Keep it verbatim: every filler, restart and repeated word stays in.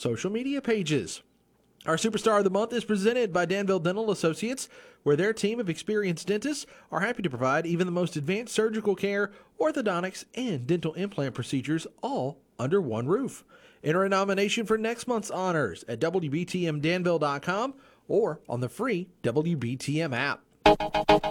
social media pages. Our Superstar of the Month is presented by Danville Dental Associates, where their team of experienced dentists are happy to provide even the most advanced surgical care, orthodontics, and dental implant procedures all under one roof. Enter a nomination for next month's honors at W B T M Danville dot com or on the free W B T M app.